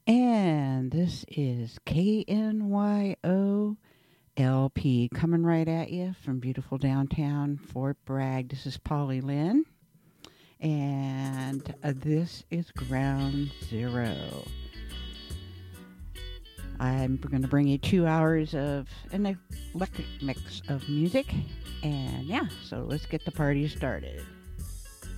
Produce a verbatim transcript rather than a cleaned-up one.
And this is K N Y O L P coming right at you from beautiful downtown Fort Bragg. This is Polly Lynn, and uh, this is Ground Zero. I'm going to bring you two hours of an eclectic mix of music, and yeah, so let's get the party started.